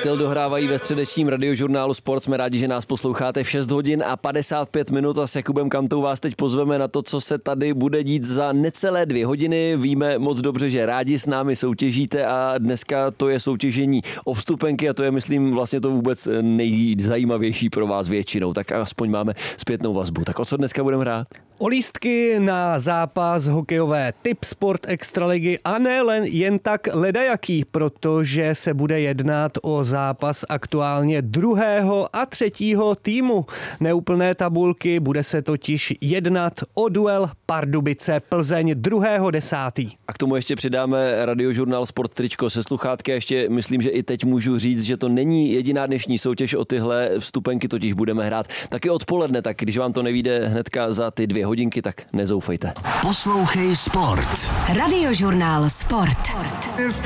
Styl dohrávají ve středečním radiožurnálu Sport. Jsme rádi, že nás posloucháte v 6 hodin a 55 minut a s Jakubem Kantou vás teď pozveme na to, co se tady bude dít za necelé 2 hodiny. Víme moc dobře, že rádi s námi soutěžíte a dneska to je soutěžení o vstupenky a to je, myslím, vlastně to vůbec nejzajímavější pro vás většinou. Tak aspoň máme zpětnou vazbu. Tak o co dneska budeme hrát? O lístky na zápas hokejové Tip Sport Extraligy a ne jen tak ledajaký, protože se bude jednat o zápas aktuálně 2. a 3. týmu neúplné tabulky. Bude se totiž jednat o duel Pardubice Plzeň 2.10. A k tomu ještě přidáme radiožurnál Sport tričko se sluchátky a ještě myslím, že i teď můžu říct, že to není jediná dnešní soutěž o tyhle vstupenky, totiž budeme hrát taky odpoledne, tak když vám to nevyjde hnedka za ty 2 hodinky, tak nezoufejte. Poslouchej Sport. Radiožurnál Sport.